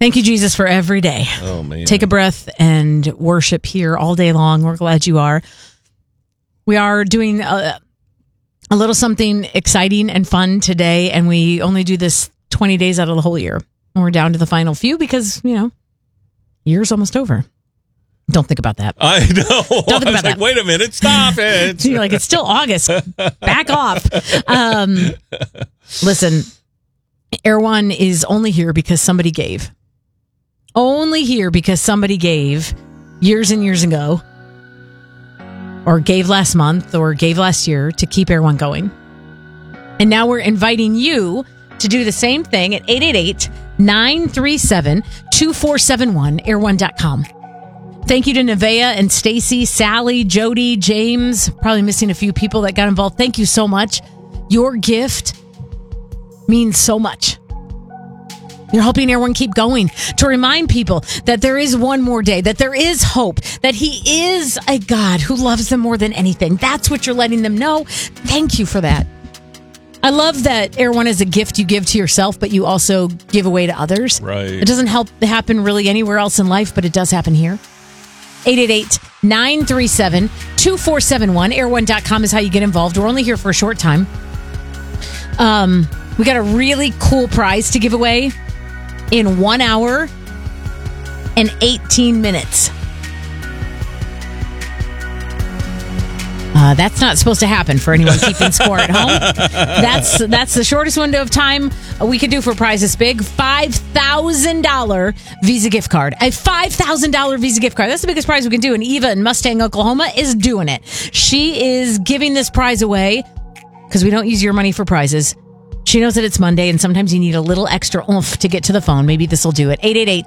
Thank you, Jesus, for every day. Oh, man. Take a breath and worship here all day long. We're glad you are. We are doing a little something exciting and fun today, and we only do this 20 days out of the whole year. And we're down to the final few because, year's almost over. Don't think about that. I know. Don't think about that. Wait a minute. Stop it. You're like, it's still August. Back off. Listen, Air One is only here because somebody gave. Only here because somebody gave years and years ago, or gave last month, or gave last year to keep Air One going. And now we're inviting you to do the same thing at 888-937-2471, air1.com. Thank you to Nevaeh and Stacy, Sally, Jody, James, probably missing a few people that got involved. Thank you so much. Your gift means so much. You're helping Air One keep going, to remind people that there is one more day, that there is hope, that He is a God who loves them more than anything. That's what you're letting them know. Thank you for that. I love that Air One is a gift you give to yourself, but you also give away to others. Right. It doesn't happen really anywhere else in life, but it does happen here. 888-937-2471. Air1.com is how you get involved. We're only here for a short time. We got a really cool prize to give away in 1 hour and 18 minutes. That's not supposed to happen for anyone keeping score at home. That's the shortest window of time we could do for a prize this big. $5,000 Visa gift card. A $5,000 Visa gift card. That's the biggest prize we can do. And Eva in Mustang, Oklahoma is doing it. She is giving this prize away because we don't use your money for prizes. She knows that it's Monday, and sometimes you need a little extra oomph to get to the phone. Maybe this will do it.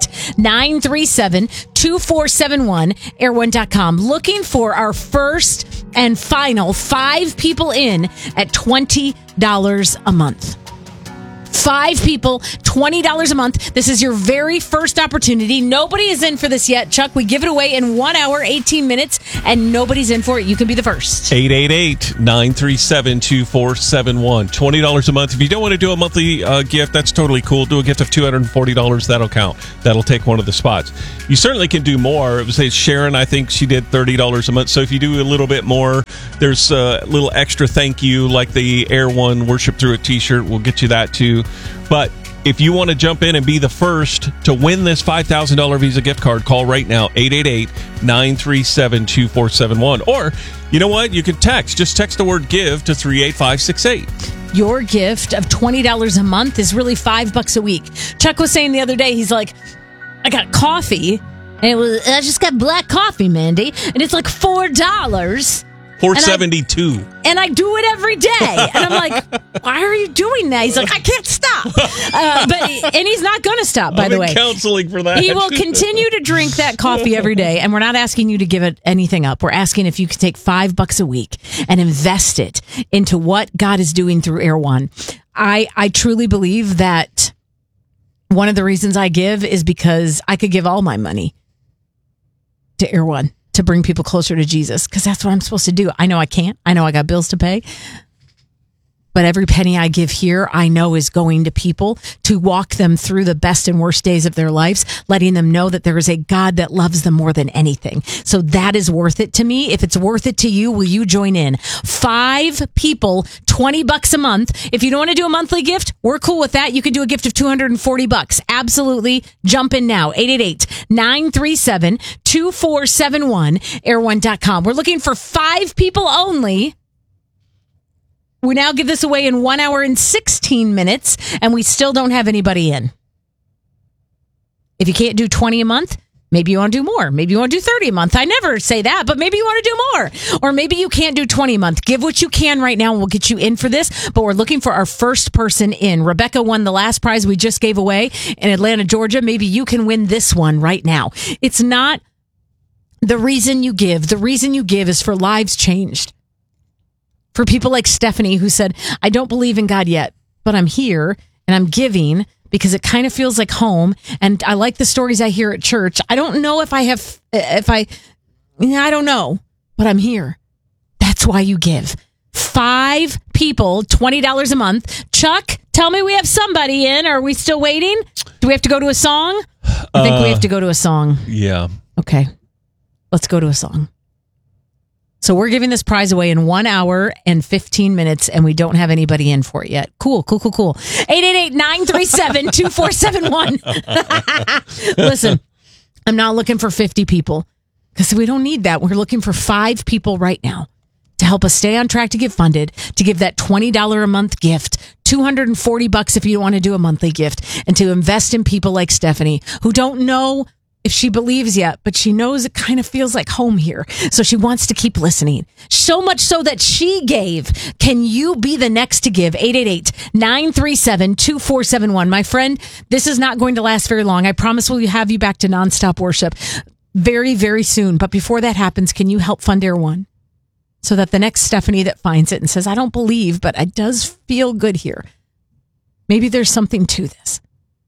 888-937-2471, air1.com. Looking for our first and final 5 people in at $20 a month. 5 people, $20 a month. This is your very first opportunity. Nobody is in for this yet. Chuck, we give it away in 1 hour, 18 minutes, and nobody's in for it. You can be the first. 888-937-2471. $20 a month. If you don't want to do a monthly gift, that's totally cool. Do a gift of $240. That'll count. That'll take one of the spots. You certainly can do more. It was Sharon, I think she did $30 a month. So if you do a little bit more, there's a little extra thank you, like the Air One Worship Through It t-shirt. We'll get you that too. But if you want to jump in and be the first to win this $5,000 Visa gift card, call right now, 888-937-2471. Or, you know what? You can text. Just text the word GIVE to 38568. Your gift of $20 a month is really $5 a week. Chuck was saying the other day, he's like, I got coffee, and I just got black coffee, Mandy, and it's like $4. $4.72. And I do it every day. And I'm like, why are you doing that? He's like, I can't stop. And he's not going to stop, by the way. I'm in counseling for that. He will continue to drink that coffee every day. And we're not asking you to give it anything up. We're asking if you can take $5 a week and invest it into what God is doing through Air One. I truly believe that one of the reasons I give is because I could give all my money to Air One to bring people closer to Jesus, because that's what I'm supposed to do. I know I can't. I know I got bills to pay. But every penny I give here, I know is going to people to walk them through the best and worst days of their lives, letting them know that there is a God that loves them more than anything. So that is worth it to me. If it's worth it to you, will you join in? 5 people, $20 a month. If you don't want to do a monthly gift, we're cool with that. You can do a gift of $240. Absolutely. Jump in now. 888-937-2471, air1.com. We're looking for 5 people only. We now give this away in 1 hour and 16 minutes, and we still don't have anybody in. If you can't do 20 a month, maybe you want to do more. Maybe you want to do 30 a month. I never say that, but maybe you want to do more. Or maybe you can't do 20 a month. Give what you can right now, and we'll get you in for this. But we're looking for our first person in. Rebecca won the last prize we just gave away in Atlanta, Georgia. Maybe you can win this one right now. It's not the reason you give. The reason you give is for lives changed. For people like Stephanie, who said, I don't believe in God yet, but I'm here and I'm giving because it kind of feels like home. And I like the stories I hear at church. I don't know I don't know, but I'm here. That's why you give. 5 people, $20 a month. Chuck, tell me we have somebody in. Are we still waiting? Do we have to go to a song? I think we have to go to a song. Yeah. Okay. Let's go to a song. So we're giving this prize away in 1 hour and 15 minutes, and we don't have anybody in for it yet. Cool. 888-937-2471. Listen, I'm not looking for 50 people because we don't need that. We're looking for 5 people right now to help us stay on track to get funded, to give that $20 a month gift, $240 if you don't want to do a monthly gift, and to invest in people like Stephanie, who don't know if she believes yet, but she knows it kind of feels like home here. So she wants to keep listening. So much so that she gave. Can you be the next to give? 888-937-2471. My friend, this is not going to last very long. I promise we'll have you back to nonstop worship very, very soon. But before that happens, can you help fund Air One? So that the next Stephanie that finds it and says, I don't believe, but it does feel good here. Maybe there's something to this.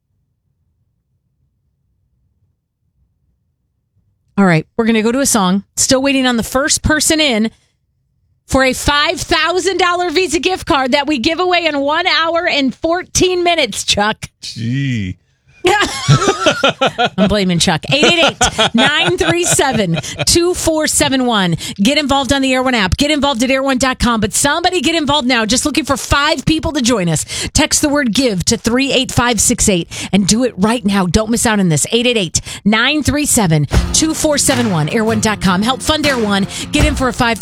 All right, we're going to go to a song. Still waiting on the first person in for a $5,000 Visa gift card that we give away in 1 hour and 14 minutes, Chuck. Gee. I'm blaming Chuck. 888-937-2471. Get involved on the Air One app. Get involved at air1.com. But somebody get involved now. Just looking for 5 people to join us. Text the word GIVE to 38568 and do it right now. Don't miss out on this. 888-937-2471. Air1.com. Help fund Air One. Get in for a $5,000